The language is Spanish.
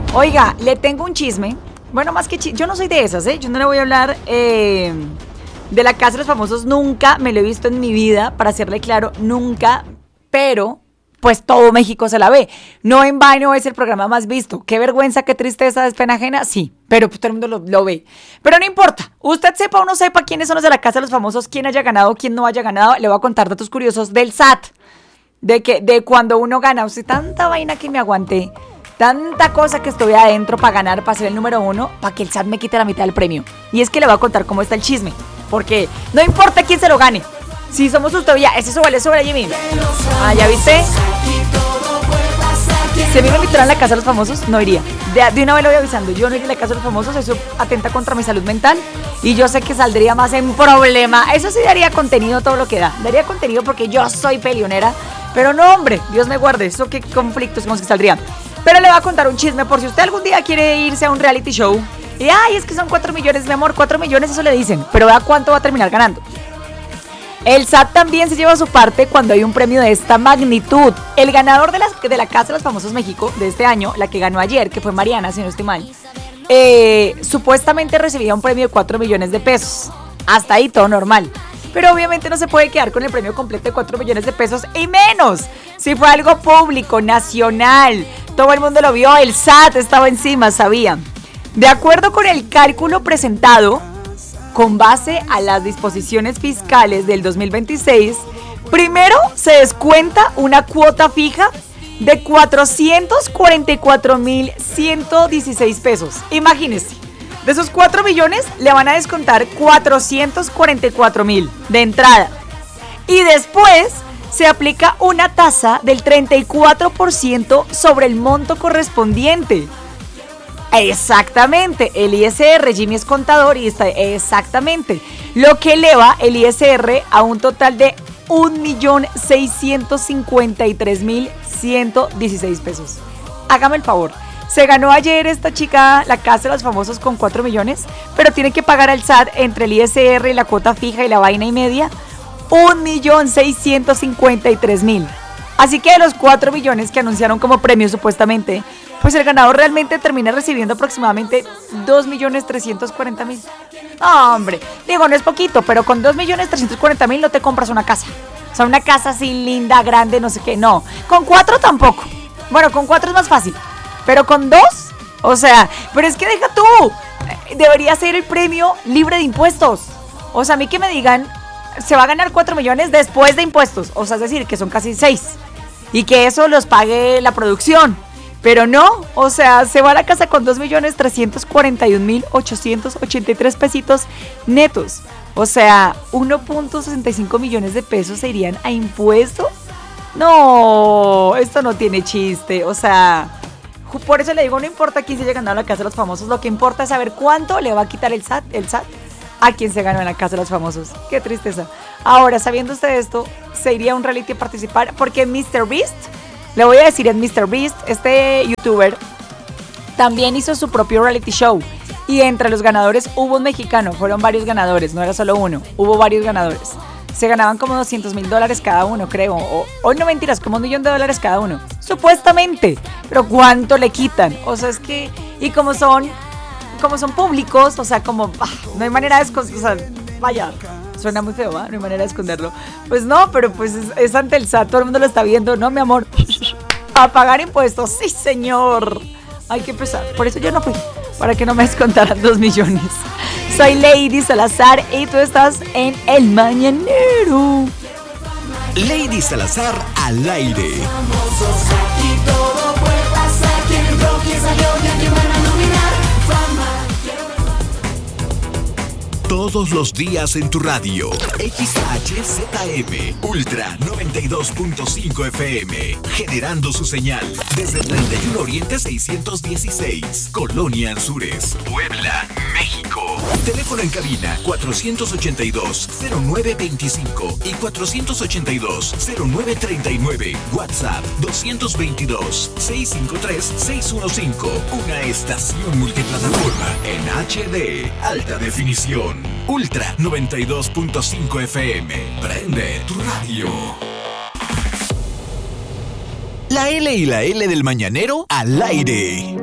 Oiga, le tengo un chisme. Bueno, más que yo no soy de esas, ¿eh? Yo no le voy a hablar de la Casa de los Famosos. Nunca me lo he visto en mi vida, para serle claro, nunca. Pero, pues todo México se la ve. No en vano es el programa más visto. Qué vergüenza, qué tristeza, es pena ajena. Sí, pero pues todo el mundo lo ve. Pero no importa. Usted sepa o no sepa quiénes son los de la Casa de los Famosos, quién haya ganado, quién no haya ganado. Le voy a contar datos curiosos del SAT. De cuando uno gana. O sea, tanta vaina que me aguanté. Tanta cosa que estuve adentro para ganar, para ser el número 1, para que el SAT me quite la mitad del premio. Y es que le voy a contar cómo está el chisme. Porque no importa quién se lo gane. Si somos usted ya, ese sobre Jimmy. Ah, ¿ya viste? Si a mí me invitaran a la Casa de los Famosos, no iría. De una vez lo voy avisando. Yo no iría a la Casa de los Famosos, eso atenta contra mi salud mental. Y yo sé que saldría más en problema. Eso sí daría contenido todo lo que da. Daría contenido porque yo soy peleonera. Pero no, hombre, Dios me guarde. Eso qué conflictos como que saldría. Pero le voy a contar un chisme por si usted algún día quiere irse a un reality show. Y ay, es que son 4 millones, mi amor, 4 millones, eso le dicen. Pero vea cuánto va a terminar ganando. El SAT también se lleva su parte cuando hay un premio de esta magnitud. El ganador de la Casa de los Famosos México de este año, la que ganó ayer, que fue Mariana, si no estoy mal, supuestamente recibía un premio de 4 millones de pesos. Hasta ahí todo normal. Pero obviamente no se puede quedar con el premio completo de 4 millones de pesos y menos si fue algo público, nacional. Todo el mundo lo vio, el SAT estaba encima, sabía. De acuerdo con el cálculo presentado, con base a las disposiciones fiscales del 2026, primero se descuenta una cuota fija de 444,116 pesos. Imagínense. De esos 4 millones le van a descontar 444,000 de entrada. Y después se aplica una tasa del 34% sobre el monto correspondiente. Exactamente, el ISR, Jimmy es contador y está exactamente. Lo que eleva el ISR a un total de 1,653,116 pesos. Hágame el favor. Se ganó ayer esta chica la Casa de los Famosos con 4 millones, pero tiene que pagar al SAT entre el ISR y la cuota fija y la vaina y media, 1,653,000. Así que de los 4 millones que anunciaron como premio supuestamente, pues el ganador realmente termina recibiendo aproximadamente 2,340,000. No, hombre, digo, no es poquito, pero con 2,340,000 no te compras una casa. O sea, una casa así linda, grande, no sé qué, no. Con 4 tampoco. Bueno, con 4 es más fácil. Pero con 2, o sea, pero es que deja tú, debería ser el premio libre de impuestos. O sea, a mí que me digan, se va a ganar 4 millones después de impuestos. O sea, es decir, que son casi 6. Y que eso los pague la producción. Pero no, o sea, se va a la casa con 2,341,883 pesitos netos. O sea, 1,65 millones de pesos se irían a impuestos. No, esto no tiene chiste, o sea... Por eso le digo, no importa quién se haya ganado la Casa de los Famosos, lo que importa es saber cuánto le va a quitar el SAT a quien se ganó en la Casa de los Famosos. Qué tristeza. Ahora, sabiendo usted esto, se iría a un reality a participar, porque MrBeast, le voy a decir, es MrBeast, este youtuber, también hizo su propio reality show. Y entre los ganadores hubo un mexicano, fueron varios ganadores, no era solo uno, hubo varios ganadores. Se ganaban como $200,000 cada uno, creo. O no, mentiras, como $1,000,000 cada uno. Supuestamente. Pero ¿cuánto le quitan? O sea, es que... Y como son públicos, o sea, como... no hay manera de esconderlo. O sea, vaya, suena muy feo, ¿va? No hay manera de esconderlo. Pues no, pero pues es ante el SAT, todo el mundo lo está viendo, ¿no, mi amor? A pagar impuestos, sí, señor. Hay que empezar. Por eso yo no fui, para que no me descontaran 2 millones. Soy Lady Salazar y tú estás en El Mañanero. Lady Salazar al aire. Todos los días en tu radio. XHZM Ultra 92.5 FM. Generando su señal desde 31 Oriente 616. Colonia Anzures, Puebla, México. Teléfono en cabina 482-0925 y 482-0939. WhatsApp 222-653-615. Una estación multiplataforma en HD. Alta definición. Ultra 92.5 FM. Prende tu radio. La L y la L del Mañanero al aire.